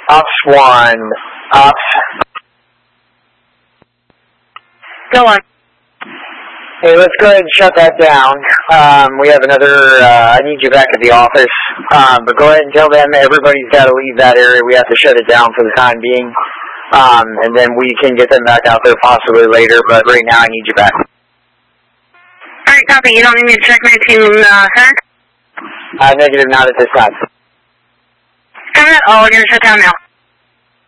Ops 1, Ops. Go on. Hey, let's go ahead and shut that down. We have another, I need you back at the office. But go ahead and tell them everybody's got to leave that area. We have to shut it down for the time being. And then we can get them back out there possibly later, but right now I need you back. Alright, copy. You don't need me to check 19, sir? Negative, not at this time. Come in. Oh, we're going to shut down now.